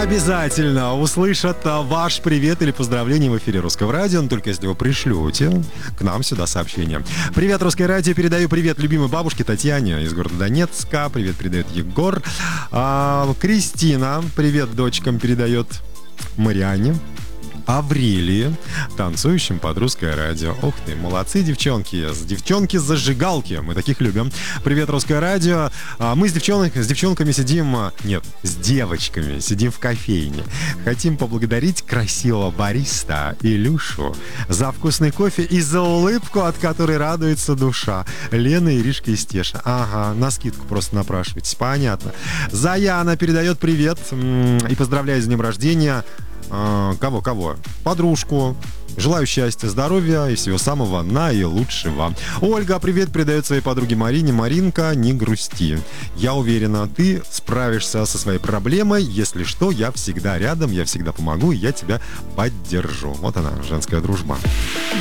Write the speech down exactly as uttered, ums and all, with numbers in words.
обязательно услышат ваш привет или поздравление в эфире Русского радио, но только если вы пришлете к нам сюда сообщение. Привет, Русское радио, передаю привет любимой бабушке Татьяне из города Донецка. Привет передает Егор. А, Кристина, привет дочкам передает Мариане. Аврелии, танцующим под Русское радио. Ух ты, молодцы, девчонки. Девчонки-зажигалки. Мы таких любим. Привет, Русское радио. Мы с, девчонок, с девчонками сидим... Нет, с девочками сидим в кофейне. Хотим поблагодарить красивого бариста Илюшу за вкусный кофе и за улыбку, от которой радуется душа. Лена, Иришка и Стеша. Ага, на скидку просто напрашивайтесь. Понятно. Заяна передает привет и поздравляет с днем рождения. Кого-кого? Подружку. Желаю счастья, здоровья и всего самого наилучшего. Ольга, привет, передает своей подруге Марине. Маринка, не грусти. Я уверена, ты справишься со своей проблемой. Если что, я всегда рядом, я всегда помогу, и я тебя поддержу. Вот она, женская дружба.